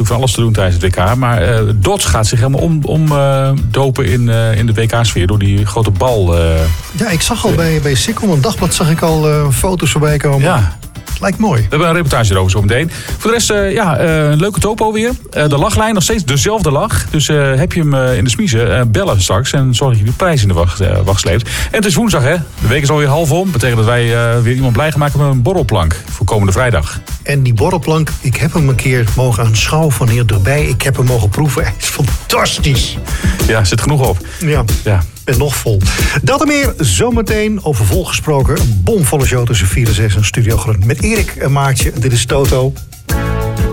van alles te doen tijdens het WK. Maar Dodds gaat zich helemaal omdopen in de WK-sfeer door die grote bal. Ja, ik zag al bij Sikkel, een dagblad, zag ik al foto's voorbij komen. Ja. Lijkt mooi. We hebben een reportage erover zo meteen. Voor de rest, een leuke topo weer. De lachlijn, nog steeds dezelfde lach. Dus heb je hem in de smiezen, bellen straks. En zorg dat je de prijs in de wacht sleept. En het is woensdag, hè. De week is alweer half om. Betekent dat wij weer iemand blij gaan maken met een borrelplank. Voor komende vrijdag. En die borrelplank, ik heb hem een keer mogen aanschouwen van hier erbij. Ik heb hem mogen proeven. Hij is fantastisch. Ja, zit genoeg op. Ja. En nog vol. Dat en meer zometeen over volgesproken. Een bomvolle show tussen 4 en 6 in Studio Groen. Met Erik en Maartje. Dit is Toto.